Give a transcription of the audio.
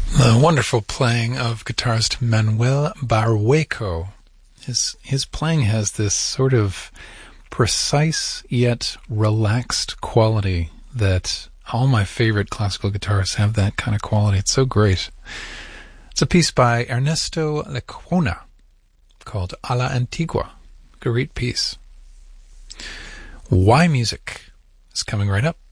The wonderful playing of guitarist Manuel Barrueco. His playing has this sort of precise yet relaxed quality that all my favorite classical guitarists have that kind of quality. It's so great. It's a piece by Ernesto Lecuona called A la Antigua. Great piece. Why Music is coming right up.